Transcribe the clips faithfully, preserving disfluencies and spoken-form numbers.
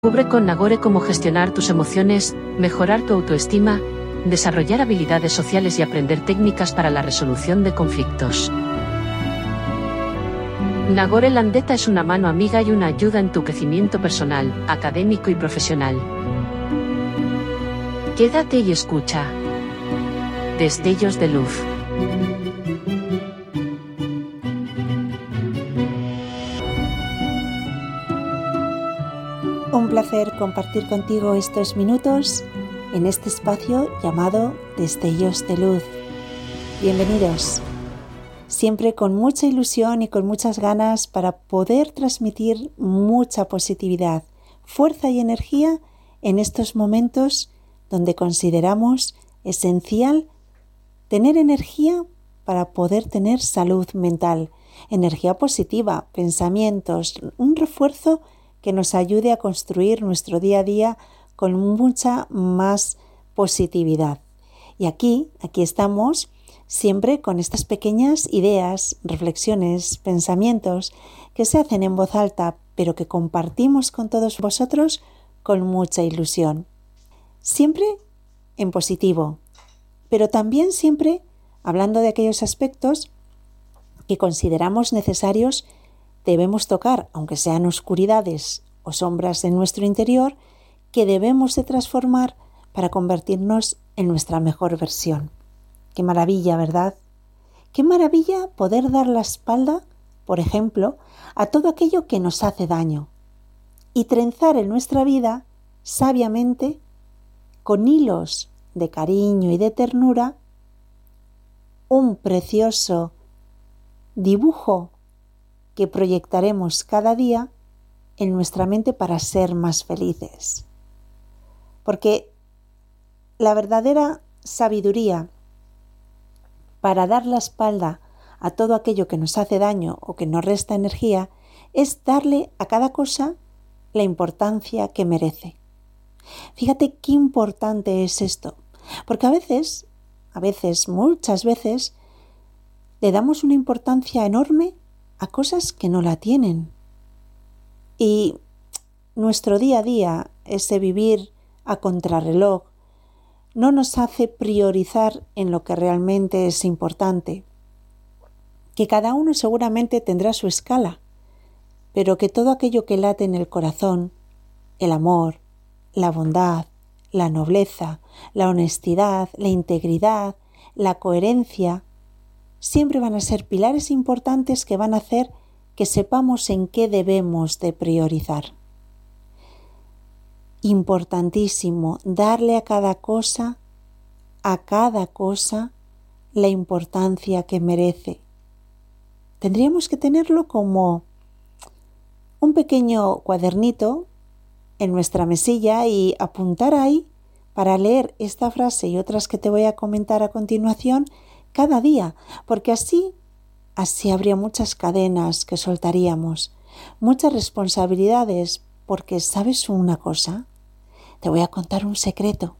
Descubre con Nagore cómo gestionar tus emociones, mejorar tu autoestima, desarrollar habilidades sociales y aprender técnicas para la resolución de conflictos. Nagore Landeta es una mano amiga y una ayuda en tu crecimiento personal, académico y profesional. Quédate y escucha. Destellos de luz. Un placer compartir contigo estos minutos en este espacio llamado Destellos de Luz. Bienvenidos. Siempre con mucha ilusión y con muchas ganas para poder transmitir mucha positividad, fuerza y energía en estos momentos donde consideramos esencial tener energía para poder tener salud mental, energía positiva, pensamientos, un refuerzo que nos ayude a construir nuestro día a día con mucha más positividad. Y aquí, aquí estamos siempre con estas pequeñas ideas, reflexiones, pensamientos que se hacen en voz alta, pero que compartimos con todos vosotros con mucha ilusión. Siempre en positivo, pero también siempre hablando de aquellos aspectos que consideramos necesarios. Debemos tocar, aunque sean oscuridades o sombras en nuestro interior, que debemos de transformar para convertirnos en nuestra mejor versión. ¡Qué maravilla!, ¿verdad? ¡Qué maravilla poder dar la espalda, por ejemplo, a todo aquello que nos hace daño y trenzar en nuestra vida, sabiamente, con hilos de cariño y de ternura, un precioso dibujo que proyectaremos cada día en nuestra mente para ser más felices. Porque la verdadera sabiduría para dar la espalda a todo aquello que nos hace daño o que nos resta energía es darle a cada cosa la importancia que merece. Fíjate qué importante es esto, porque a veces, a veces, muchas veces, le damos una importancia enorme a cosas que no la tienen. Y nuestro día a día, ese vivir a contrarreloj, no nos hace priorizar en lo que realmente es importante. Que cada uno seguramente tendrá su escala, pero que todo aquello que late en el corazón, el amor, la bondad, la nobleza, la honestidad, la integridad, la coherencia, siempre van a ser pilares importantes que van a hacer que sepamos en qué debemos de priorizar. Importantísimo, darle a cada cosa, a cada cosa, la importancia que merece. Tendríamos que tenerlo como un pequeño cuadernito en nuestra mesilla y apuntar ahí para leer esta frase y otras que te voy a comentar a continuación cada día, porque así, así habría muchas cadenas que soltaríamos, muchas responsabilidades, porque ¿sabes una cosa? Te voy a contar un secreto.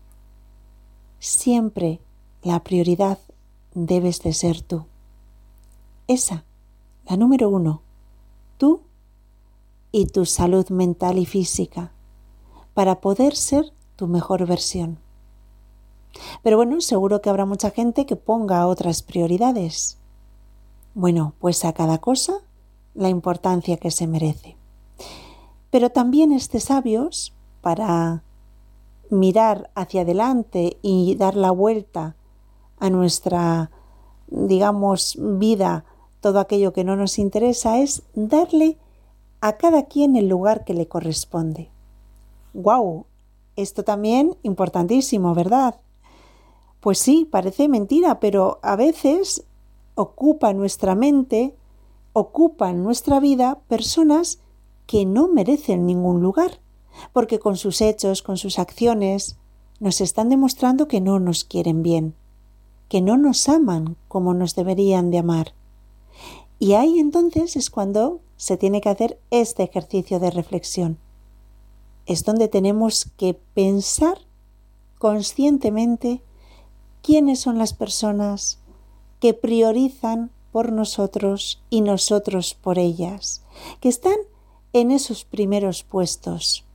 Siempre la prioridad debes de ser tú. Esa, la número uno, tú y tu salud mental y física, para poder ser tu mejor versión. Pero bueno, seguro que habrá mucha gente que ponga otras prioridades. Bueno, pues a cada cosa la importancia que se merece. Pero también es de sabios para mirar hacia adelante y dar la vuelta a nuestra, digamos, vida, todo aquello que no nos interesa, es darle a cada quien el lugar que le corresponde. ¡Guau! Esto también importantísimo, ¿verdad? Pues sí, parece mentira, pero a veces ocupa nuestra mente, ocupa en nuestra vida personas que no merecen ningún lugar, porque con sus hechos, con sus acciones, nos están demostrando que no nos quieren bien, que no nos aman como nos deberían de amar. Y ahí entonces es cuando se tiene que hacer este ejercicio de reflexión. Es donde tenemos que pensar conscientemente quiénes son las personas que priorizan por nosotros y nosotros por ellas, que están en esos primeros puestos.